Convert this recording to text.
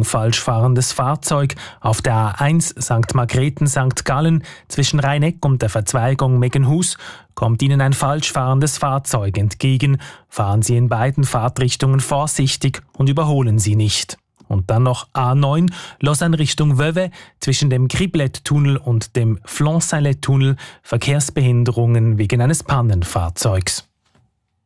Richtung falsch fahrendes Fahrzeug. Auf der A1 St. Margrethen-St. Gallen zwischen Rhein-Eck und der Verzweigung Meggenhus kommt Ihnen ein falsch fahrendes Fahrzeug entgegen. Fahren Sie in beiden Fahrtrichtungen vorsichtig und überholen Sie nicht. Und dann noch A9 Lausanne Richtung Vevey zwischen dem Griblet-Tunnel und dem Flanc-Saint-Lez-Tunnel Verkehrsbehinderungen wegen eines Pannenfahrzeugs.